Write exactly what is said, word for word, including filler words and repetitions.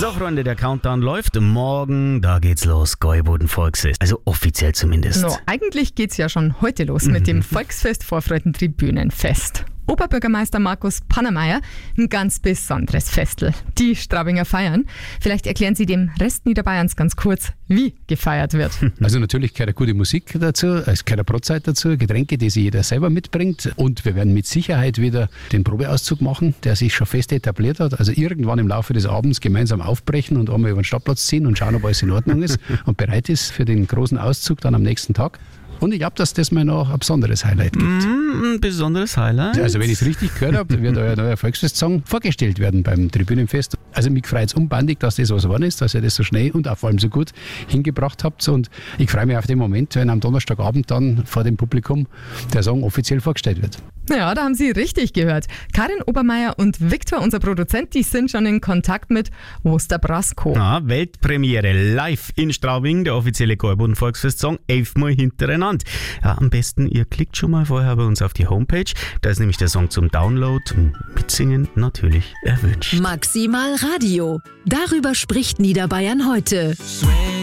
So, Freunde, der Countdown läuft. Morgen, da geht's los. Gäuboden Volksfest. Also offiziell zumindest. No, eigentlich geht's ja schon heute los mit dem Volksfest Vorfreudentribünenfest. Oberbürgermeister Markus Pannermeier, ein ganz besonderes Festel. Die Straubinger feiern. Vielleicht erklären Sie dem Rest Niederbayerns ganz kurz, wie gefeiert wird. Also natürlich gehört eine gute Musik dazu, es gehört eine Brotzeit dazu, Getränke, die sich jeder selber mitbringt. Und wir werden mit Sicherheit wieder den Probeauszug machen, der sich schon fest etabliert hat. Also irgendwann im Laufe des Abends gemeinsam aufbrechen und einmal über den Stadtplatz ziehen und schauen, ob alles in Ordnung ist und bereit ist für den großen Auszug dann am nächsten Tag. Und ich glaube, dass das mal noch ein besonderes Highlight gibt. Mm, ein besonderes Highlight? Also wenn ich es richtig gehört habe, wird euer neuer Volksfestsong vorgestellt werden beim Tribünenfest. Also mich freut es unbandig, dass das was geworden ist, dass ihr das so schnell und auch vor allem so gut hingebracht habt. Und ich freue mich auf den Moment, wenn am Donnerstagabend dann vor dem Publikum der Song offiziell vorgestellt wird. Ja, da haben Sie richtig gehört. Karin Obermeier und Viktor, unser Produzent, die sind schon in Kontakt mit Osterbrasco. Ah, Weltpremiere live in Straubing, der offizielle Gäuboden Volksfest-Song, elfmal hintereinander. Ja, am besten, ihr klickt schon mal vorher bei uns auf die Homepage. Da ist nämlich der Song zum Download und Mitsingen natürlich erwünscht. Maximal Radio. Darüber spricht Niederbayern heute.